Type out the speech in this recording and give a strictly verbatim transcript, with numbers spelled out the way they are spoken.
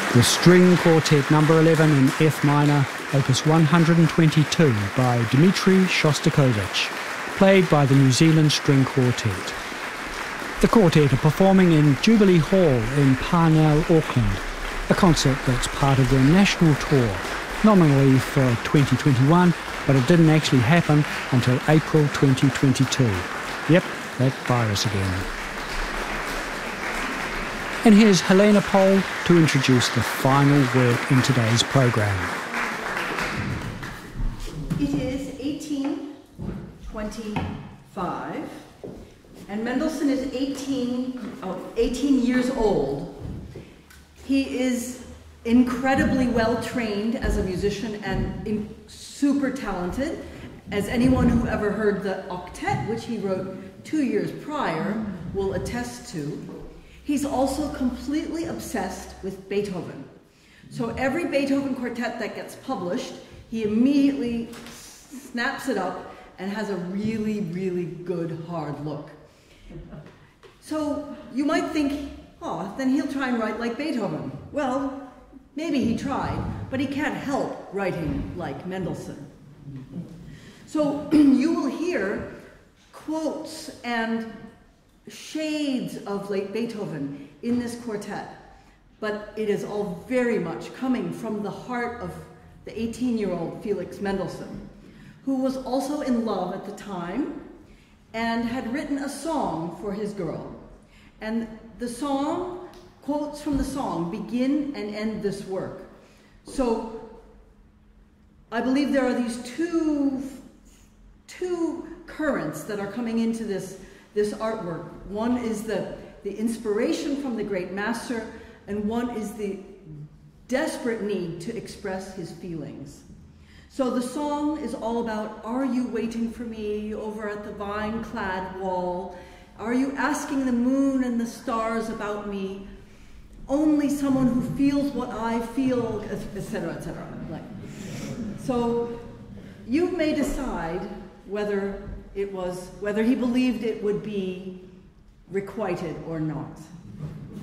The String Quartet number eleven in F minor, opus one hundred twenty-two by Dmitri Shostakovich, played by the New Zealand String Quartet. The quartet are performing in Jubilee Hall in Parnell, Auckland, a concert that's part of their national tour, nominally for twenty twenty-one, but it didn't actually happen until April twenty twenty-two. Yep, that virus again. And here's Helena Pohl to introduce the final work in today's program. It is eighteen twenty-five, and Mendelssohn is eighteen, oh, eighteen years old. He is incredibly well trained as a musician and in, super talented, as anyone who ever heard the octet, which he wrote two years prior, will attest to. He's also completely obsessed with Beethoven. So every Beethoven quartet that gets published, he immediately snaps it up and has a really, really good hard look. So you might think, oh, then he'll try and write like Beethoven. Well, maybe he tried, but he can't help writing like Mendelssohn. So you will hear quotes and shades of late Beethoven in this quartet, but it is all very much coming from the heart of the eighteen-year-old Felix Mendelssohn, who was also in love at the time and had written a song for his girl. And the song, quotes from the song, begin and end this work. So I believe there are these two, two currents that are coming into this this artwork. One is the, the inspiration from the great master, and one is the desperate need to express his feelings. So the song is all about, are you waiting for me over at the vine-clad wall? Are you asking the moon and the stars about me? Only someone who feels what I feel, et cetera, et cetera. Like, so you may decide whether it was, whether he believed it would be requited or not.